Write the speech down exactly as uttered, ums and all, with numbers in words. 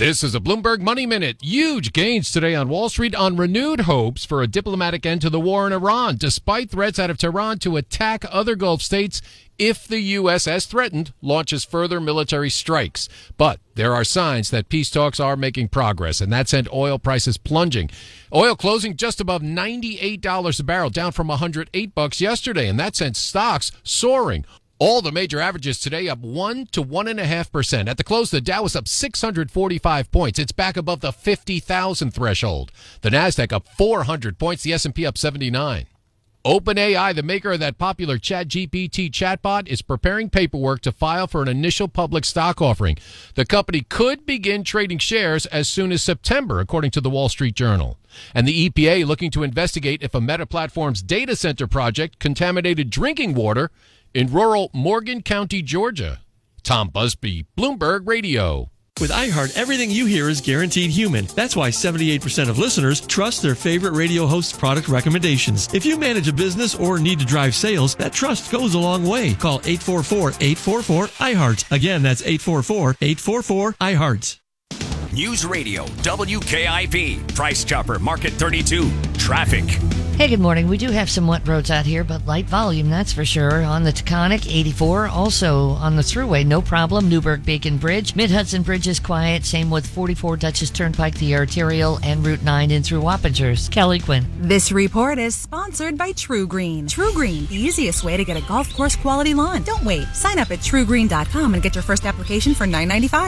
This is a Bloomberg Money Minute. Huge gains today on Wall Street on renewed hopes for a diplomatic end to the war in Iran, despite threats out of Tehran to attack other Gulf states if the U S, as threatened, launches further military strikes. But there are signs that peace talks are making progress, and that sent oil prices plunging. Oil closing just above ninety-eight dollars a barrel, down from one hundred eight bucks yesterday, and that sent stocks soaring. All the major averages today up one to one point five percent. At the close, the Dow was up six hundred forty-five points. It's back above the fifty thousand threshold. The Nasdaq up four hundred points. The S and P up seventy-nine. OpenAI, the maker of that popular ChatGPT chatbot, is preparing paperwork to file for an initial public stock offering. The company could begin trading shares as soon as September, according to the Wall Street Journal. And the E P A looking to investigate if a Meta Platforms data center project contaminated drinking water in rural Morgan County, Georgia. Tom Busby, Bloomberg Radio. With iHeart, everything you hear is guaranteed human. That's why seventy-eight percent of listeners trust their favorite radio host's product recommendations. If you manage a business or need to drive sales, that trust goes a long way. Call eight four four, eight four four, iHeart. Again, that's eight four four, eight four four, iHeart. News Radio, W K I P, Price Chopper, Market thirty-two, Traffic. Hey, good morning. We do have some wet roads out here, but light volume, that's for sure. On the Taconic, eighty-four. Also on the Thruway, no problem. Newburgh-Bacon Bridge. Mid-Hudson Bridge is quiet. Same with forty-four Dutchess Turnpike, the Arterial, and Route nine in through Wappingers. Kelly Quinn. This report is sponsored by True Green. True Green, the easiest way to get a golf course quality lawn. Don't wait. Sign up at true green dot com and get your first application for nine ninety-five.